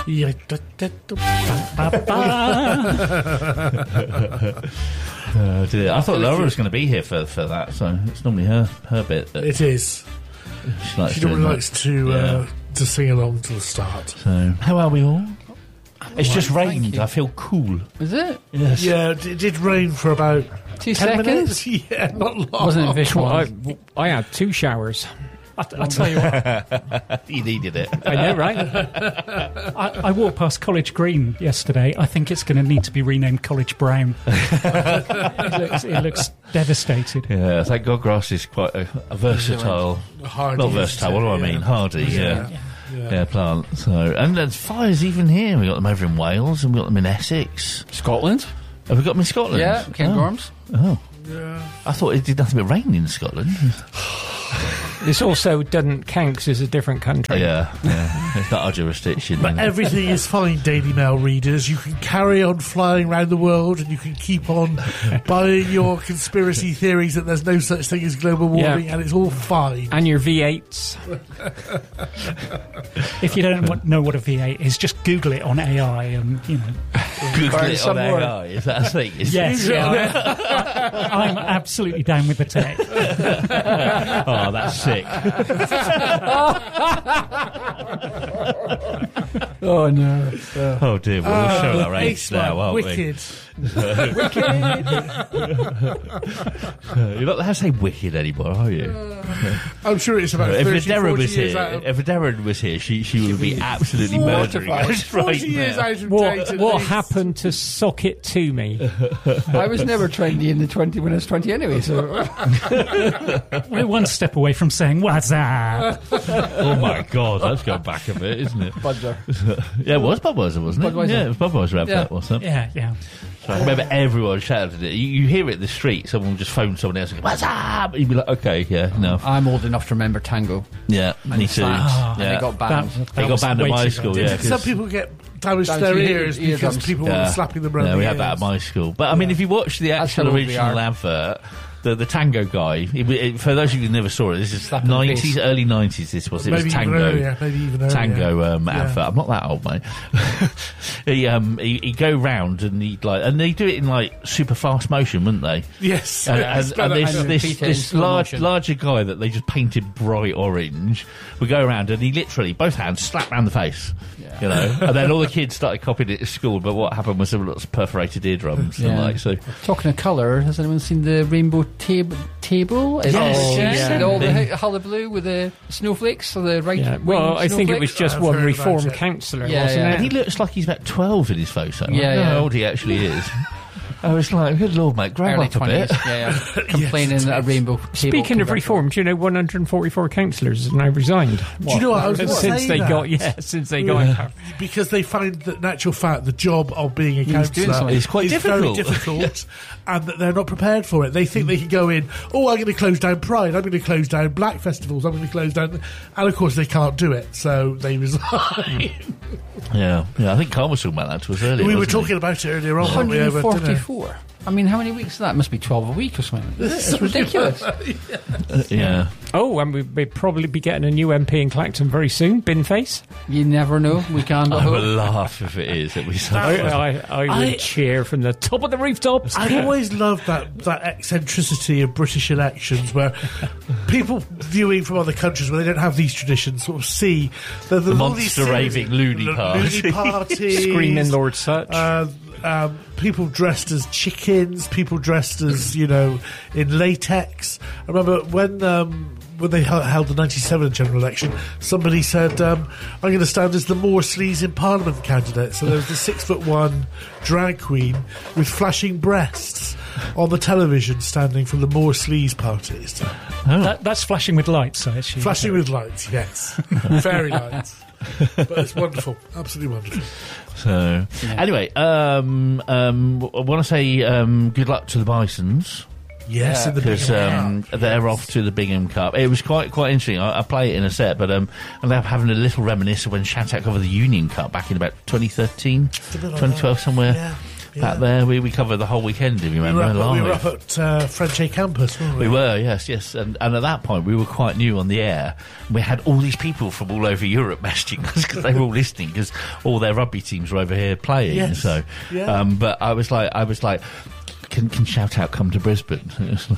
Yeah. Dear. I thought Laura was going to be here for that, so it's normally her bit. It is. She normally likes to sing along to the start. So, how are we all? It's just rained. I feel cool. Is it? Yes. Yeah, it did rain for about 2 10 minutes. seconds. Yeah, not long. Wasn't visual. I had 2 showers. I'll tell you what. You needed it. I know, right? I walked past College Green yesterday. I think it's going to need to be renamed College Brown. It looks devastated. Yeah, thank God grass is quite a versatile... Hardy, not versatile, what do I mean? Hardy, yeah, plant. So, and there's fires even here. We've got them over in Wales and we've got them in Essex. Scotland? Have we got them in Scotland? Yeah, Cairngorms. Oh. Yeah. I thought it did nothing but rain in Scotland. This also doesn't count because it's a different country. Yeah. It's not our jurisdiction. But everything is fine, Daily Mail readers. You can carry on flying around the world and you can keep on buying your conspiracy theories that there's no such thing as global warming and it's all fine. And your V8s. If you don't know what a V8 is, just Google it on AI and, Google it on AI, is that a thing? Yes, I'm absolutely down with the tech. Oh, that's sick. Oh, no. Oh, dear. We'll show our age now, aren't wicked. we? You're not allowed to say wicked anymore, are you? I'm sure it's about 30, 40 years out of... If Darren was here, she would be absolutely murdering us 40 years now. out of date. What happened to Sock It To Me? I was never trendy in the 20 when I was 20 anyway, so... We're one step away from saying, what's that? Oh, my God, that's going back a bit, isn't it? Budger. Yeah, it was Budweiser, wasn't it? Budweiser. Yeah, it was Budweiser had Yeah. that, wasn't it? Yeah. So I remember everyone shouted it. You hear it in the street, someone will just phone someone else and go, what's up? And you'd be like, okay, yeah, no. I'm old enough to remember Tango. Yeah, me too. And Yeah. they got banned. They got banned at my school, yeah. Some people get damage to their ears because people were slapping them around Yeah, the we ears. had that at my school. But, I mean, if you watch the actual how old we original are. advert... The Tango guy, for those of you who never saw it, this is Slap in the 90s, face. early 90s this was. It was Maybe even Tango. earlier, maybe even earlier. Tango advert. I'm not that old, mate. He'd go round and they do it in like super fast motion, wouldn't they? Yes. And Peter in this slow motion. larger guy that they just painted bright orange would go around and he literally, both hands, slap round the face. You know, and then all the kids started copying it at school. But what happened was there were lots of perforated eardrums and like so. Talking of colour, has anyone seen the rainbow table? Yes. All the hullabaloo with the snowflakes or the right. Yeah. Well, I think it was just I've one heard reform about it. councillor, Yeah, wasn't yeah. And he it? looks like he's about 12 in his photo. I Yeah, don't know yeah. how old he actually is. I was like, good Lord, mate, grow Early up a bit. 20s. Yeah. Complaining that a rainbow table. Speaking of reform, do you know 144 councillors have now resigned? Do you know what I was going to Since say they that? got since they got in power. Because they find that in actual fact the job of being a doing councillor something. It's quite is difficult. very difficult and that they're not prepared for it. They think they can go in, I'm going to close down Pride, I'm going to close down black festivals, I'm going to close down... And of course they can't do it, so they resign. Yeah, I think Carl was talking about that to us earlier. We were wasn't he? talking about it earlier on, weren't we, over dinner? 144. I mean, how many weeks is that? Must be 12 a week or something. It's ridiculous. Yeah. Oh, and we'll probably be getting a new MP in Clacton very soon, Binface. You never know. We can't. I would laugh if it is. It'd be so funny. I would cheer from the top of the rooftops. I've always loved that eccentricity of British elections where people viewing from other countries where they don't have these traditions sort of see that The there's all these monster raving loony party. loony parties, Screaming Lord Sutch. people dressed as chickens, people dressed as, in latex. I remember when they held the 97 general election, somebody said, I'm going to stand as the Morsleys in Parliament candidate. So there was the 6'1" drag queen with flashing breasts on the television standing for the Morsleys parties. That's flashing with lights, I assume. Flashing with lights, yes. Fairy lights. But it's wonderful. Absolutely wonderful. So, anyway, I want to say good luck to the Bisons. Yes, in the because Bingham Cup. they're off to the Bingham Cup. It was quite interesting. I play it in a set, but I'm having a little reminisce of when Shattuck covered the Union Cup back in about 2013, 2012 somewhere. Yeah. back there. We covered the whole weekend, if you remember. We were up at French campus, weren't we? We were, yes. And at that point, we were quite new on the air. We had all these people from all over Europe messaging us because they were all listening because all their rugby teams were over here playing. Yes. So, Yeah. but I was like, can shout out, come to Brisbane.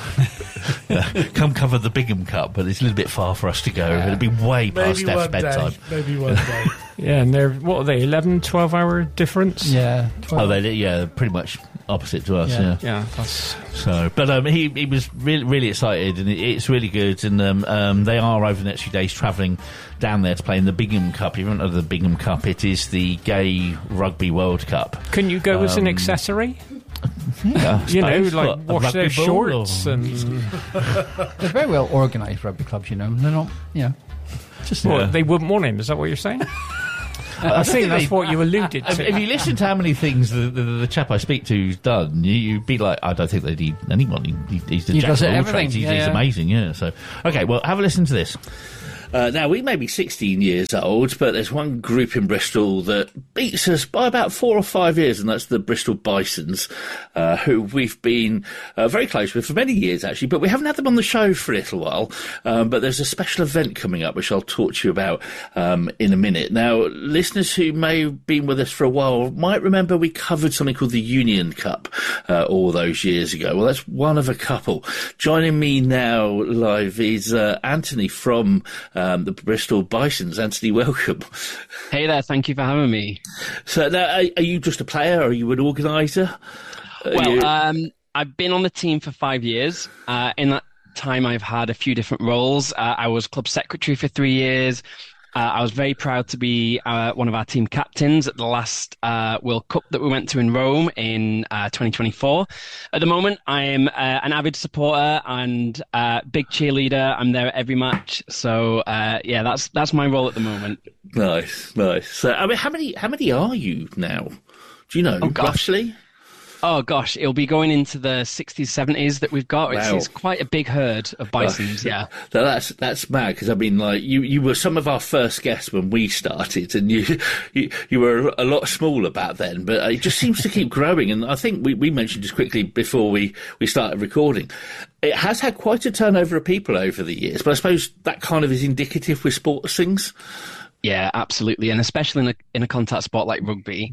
Come cover the Bingham Cup, but it's a little bit far for us to go. Yeah. It'll be way past Steph's bedtime. Maybe one day. Yeah, and they're, what are they, 11, 12-hour difference? Yeah. 12. Pretty much opposite to us, yeah. Yeah, that's... So, but he was really, really excited, and it's really good. And they are over the next few days travelling down there to play in the Bingham Cup. If you don't know the Bingham Cup, it is the Gay Rugby World Cup. Can you go as an accessory? Yeah, I You know, suppose. like What, a wash their rugby ball shorts or- and... They're very well organised rugby clubs, you know. They're not, just... What, Yeah. they wouldn't want him, is that what you're saying? I think that's what you alluded to. If you listen to how many things the chap I speak to's done, you'd be like, I don't think they need anyone. He's the He jack does of all everything. trades. He's Yeah. amazing, yeah. So, okay, well, have a listen to this. Now, we may be 16 years old, but there's one group in Bristol that beats us by about 4 or 5 years, and that's the Bristol Bisons, who we've been very close with for many years, actually, but we haven't had them on the show for a little while. But there's a special event coming up, which I'll talk to you about in a minute. Now, listeners who may have been with us for a while might remember we covered something called the Union Cup all those years ago. Well, that's one of a couple. Joining me now live is Anthony from the Bristol Bisons. Anthony, welcome. Hey there, thank you for having me. So now, are you just a player, or are you an organiser? I've been on the team for 5 years. In that time, I've had a few different roles. I was club secretary for 3 years. I was very proud to be one of our team captains at the last World Cup that we went to in Rome in 2024. At the moment, I am an avid supporter and big cheerleader. I'm there at every match. So, that's my role at the moment. Nice. So, I mean, how many are you now? Do you know, roughly? Oh, gosh, it'll be going into the 60s, 70s that we've got. Wow. It's quite a big herd of bisons, yeah. That's mad, because I mean, like, you were some of our first guests when we started, and you were a lot smaller back then, but it just seems to keep growing. And I think we mentioned just quickly before we started recording, it has had quite a turnover of people over the years, but I suppose that kind of is indicative with sports things. Yeah, absolutely, and especially in a contact sport like rugby,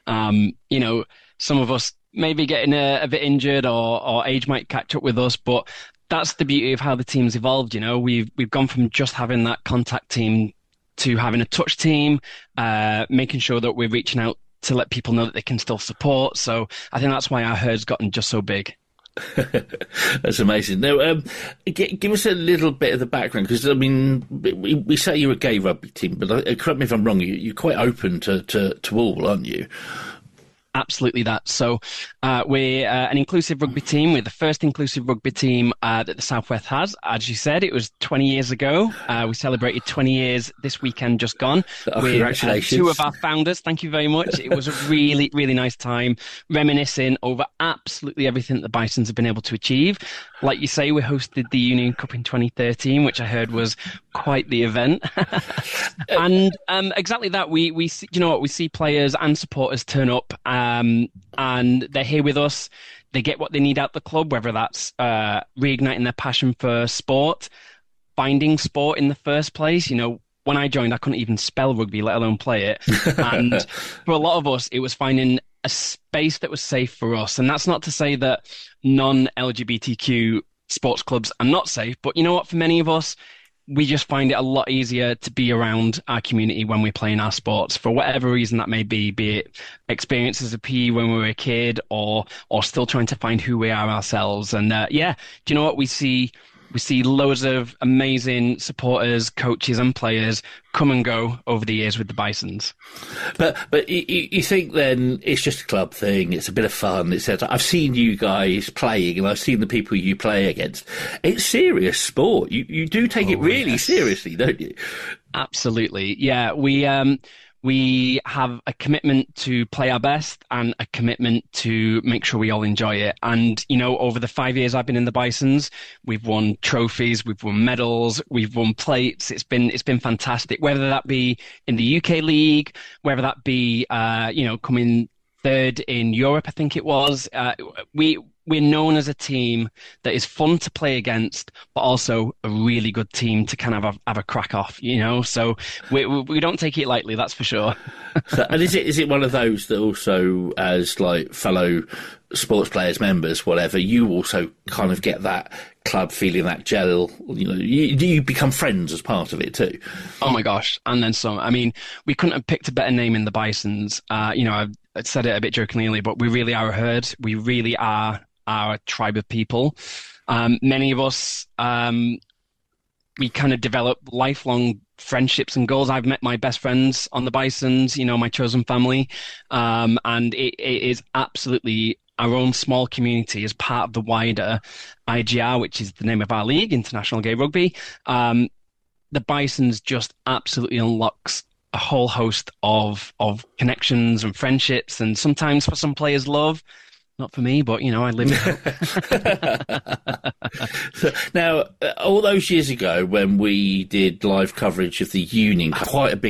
some of us maybe getting a bit injured or age might catch up with us, but that's the beauty of how the team's evolved. You know, we've gone from just having that contact team to having a touch team, making sure that we're reaching out to let people know that they can still support. So I think that's why our herd's gotten just so big. That's amazing. Now, give us a little bit of the background, because I mean, we say you're a gay rugby team, but correct me if I'm wrong. You're quite open to all, aren't you? Absolutely that. So we're an inclusive rugby team. We're the first inclusive rugby team that the South West has. As you said, it was 20 years ago. We celebrated 20 years this weekend just gone. Congratulations. Two of our founders. Thank you very much. It was a really, really nice time reminiscing over absolutely everything that the Bisons have been able to achieve. Like you say, we hosted the Union Cup in 2013, which I heard was quite the event. And exactly that. We see, we see players and supporters turn up, and they're here with us. They get what they need out the club, whether that's reigniting their passion for sport, finding sport in the first place. You know, when I joined, I couldn't even spell rugby, let alone play it. And for a lot of us, it was finding a space that was safe for us. And that's not to say that non-LGBTQ sports clubs are not safe, but you know what? For many of us, we just find it a lot easier to be around our community when we're playing our sports, for whatever reason that may be it experiences of PE when we were a kid, or still trying to find who we are ourselves. And do you know what? We see loads of amazing supporters, coaches and players come and go over the years with the Bisons. But you think then it's just a club thing, it's a bit of fun, etc. I've seen you guys playing, and I've seen the people you play against. It's serious sport. You do take it really seriously, don't you? Absolutely. Yeah, we have a commitment to play our best and a commitment to make sure we all enjoy it. And, you know, over the 5 years I've been in the Bisons, we've won trophies, we've won medals, we've won plates. It's been fantastic, whether that be in the UK League, whether that be, coming third in Europe, I think it was. We're known as a team that is fun to play against, but also a really good team to kind of have a crack off, you know. So we don't take it lightly, that's for sure. And is it one of those that also, as like fellow sports players, members, whatever, you also kind of get that club feeling, that gel? You know, you become friends as part of it too. Oh my gosh, and then some. I mean, we couldn't have picked a better name in the Bisons. You know, I said it a bit jokingly earlier, but we really are a herd. We really are our tribe of people. Many of us, we kind of develop lifelong friendships and goals. I've met my best friends on the Bisons, you know, my chosen family. And it is absolutely our own small community as part of the wider IGR, which is the name of our league, International Gay Rugby. The Bisons just absolutely unlocks a whole host of connections and friendships, and sometimes for some players, love. Not for me, but, you know, I live it. Now, all those years ago when we did live coverage of the Union, quite a big